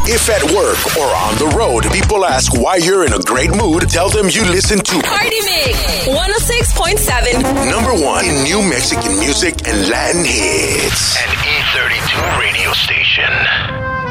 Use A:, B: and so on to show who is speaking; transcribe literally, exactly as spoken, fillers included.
A: If at work or on the road, people ask why you're in a great mood, tell them you listen to
B: Party Mix one oh six point seven.
A: Number one in New Mexican music and Latin hits.
C: An E thirty-two radio station.